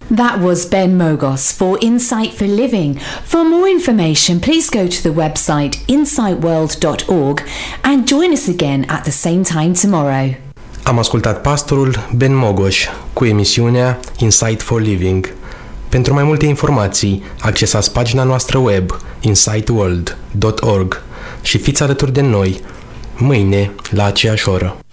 That was Ben Mogos for Insight for Living. For more information, please go to the website insightworld.org and join us again at the same time tomorrow. Am ascultat pastorul Ben Mogos cu emisiunea Insight for Living. Pentru mai multe informații, accesați pagina noastră web insightworld.org și fiți alături de noi mâine la aceeași oră.